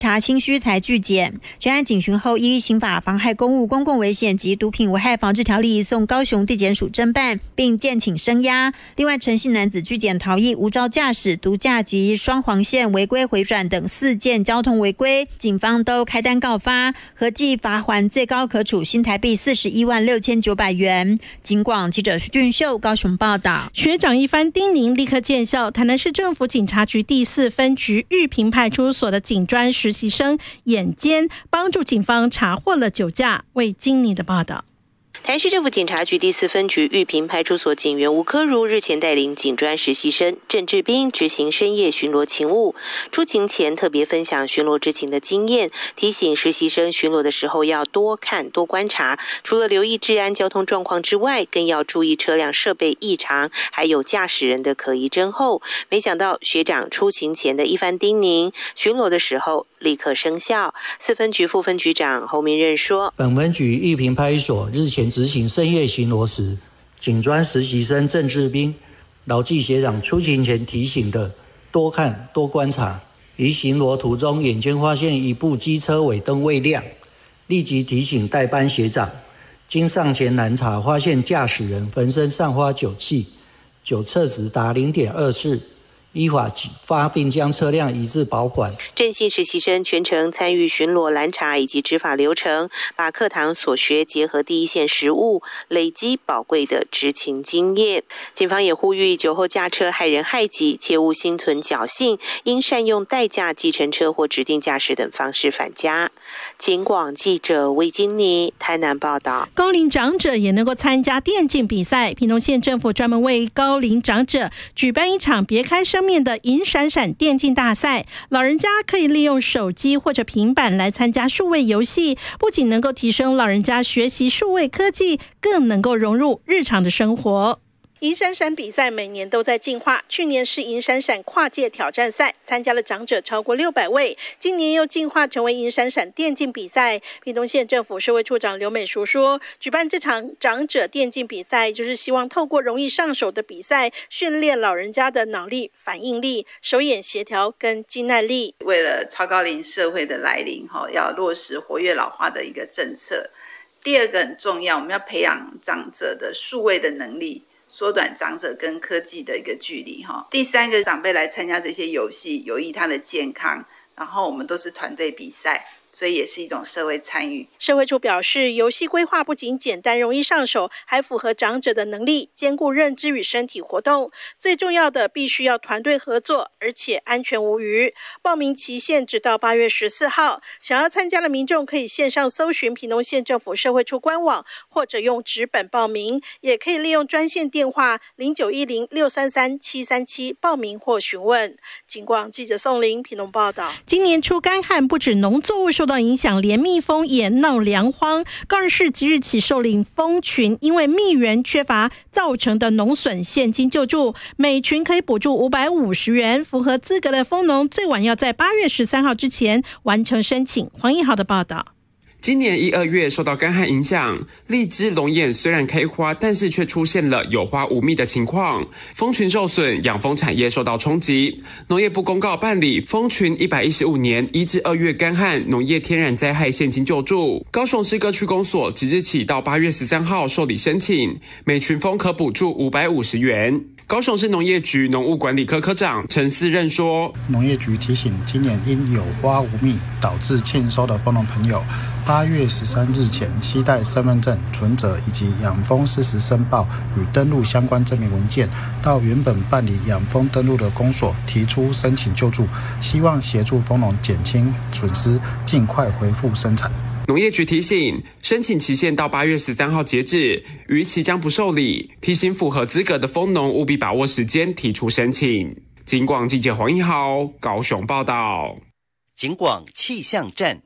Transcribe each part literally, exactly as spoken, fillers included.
查心虚才拒检。全案警询后，依刑法妨害公务、公共危险及毒品危害防治条例送高雄地检署侦办，并建请声押。另外，陈姓男子拒检逃逸、无照驾驶、毒驾及双黄线违规回转等四件交通违规，警方都开单告发，合计罚锾最高可处新台币四十一万六千九百元。警广记者徐俊秀高雄报道。 学长一番叮咛立刻见效，台南市政府警察局第四分局玉屏派出所的警专实习生眼尖帮助警方查获了酒驾。为金妮的报道。 台南市政府警察局第四分局玉屏派出所警员吴科如日前带领警专实习生郑志斌执行深夜巡逻勤务，出勤前特别分享巡逻执勤的经验，提醒实习生巡逻的时候要多看多观察，除了留意治安交通状况之外，更要注意车辆设备异常，还有驾驶人的可疑侦候。没想到学长出勤前的一番叮咛，巡逻的时候立刻生效。四分局副分局长侯明任说， 本分局玉屏派出所日前执行深夜巡逻时，警专实习生郑志斌牢记学长出勤前提醒的多看多观察，于巡逻途中眼尖发现一部机车尾灯未亮，立即提醒代班学长，经上前拦查发现驾驶人浑身散发酒气，酒测值达 零点二四，依法举发并将车辆移至保管。 郑姓实习生全程参与巡逻拦查以及执法流程，把课堂所学结合第一线实务，累积宝贵的执勤经验。警方也呼吁酒后驾车害人害己，切勿心存侥幸，应善用代驾、计程车或指定驾驶等方式返家。警广记者魏金妮台南报道。 高龄长者也能够参加电竞比赛，屏东县政府专门为高龄长者举办一场别开生面的银闪闪电竞大赛，老人家可以利用手机或者平板来参加数位游戏，不仅能够提升老人家学习数位科技，更能够融入日常的生活。银闪闪比赛每年都在进化，去年是银闪闪跨界挑战赛，参加了长者超过六百位，今年又进化成为银闪闪电竞比赛。屏东县政府社会处长刘美淑说，举办这场长者电竞比赛，就是希望透过容易上手的比赛，训练老人家的脑力、反应力、手眼协调跟肌耐力。 为了超高龄社会的来临，要落实活跃老化的一个政策。第二个很重要，我们要培养长者的数位的能力，缩短长者跟科技的一个距离。第三个，长辈来参加这些游戏，有益他的健康，然后我们都是团队比赛，所以也是一种社会参与。 社会处表示，游戏规划不仅简单容易上手，还符合长者的能力，兼顾认知与身体活动。最重要的，必须要团队合作，而且安全无虞。报名期限直到八月十四号，想要参加的民众可以线上搜寻屏东县政府社会处官网，或者用纸本报名，也可以利用专线电话零九一零六三三七三七报名或询问。警广记者宋玲屏东报道。今年初干旱，不止农作物受到影响，连蜜蜂也闹粮荒。高雄市即日起受领蜂群因为蜜源缺乏造成的农损现金救助，每群可以补助五百五十元，符合资格的蜂农最晚要在八月十三号之前完成申请。黄义豪的报道。 今年一二月受到干旱影响，荔枝、龙眼虽然开花，但是却出现了有花无蜜的情况，蜂群受损，养蜂产业受到冲击。农业部公告办理蜂群一百一十五年一至二月干旱农业天然灾害现金救助。高雄市各区公所即日起到八月十三号受理申请，每群蜂可补助五百五十元。高雄市农业局农务管理科科长陈思任说， 农业局提醒今年因有花无蜜导致欠收的蜂农朋友，八月十三日前携带身份证、存折以及养蜂事实申报与登录相关证明文件，到原本办理养蜂登录的公所提出申请救助，希望协助蜂农减轻损失，尽快恢复生产。 农业局提醒，申请期限到八月十三号截止，逾期将不受理。提醒符合资格的蜂农务必把握时间提出申请。警广记者黄一豪高雄报道。 警广气象站。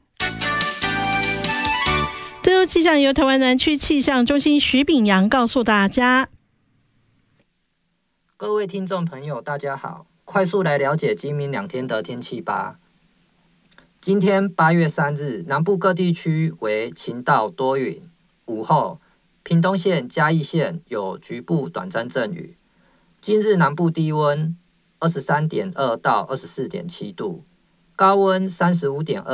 最后气象由台湾南区气象中心徐炳阳告诉大家。 各位听众朋友大家好，快速来了解今明两天的天气吧。今天八月三日，南部各地区为晴到多云，午后屏东县、嘉义县有局部短暂阵雨。今日南部低温二十三点二到二十四点七度， 高温三十五点二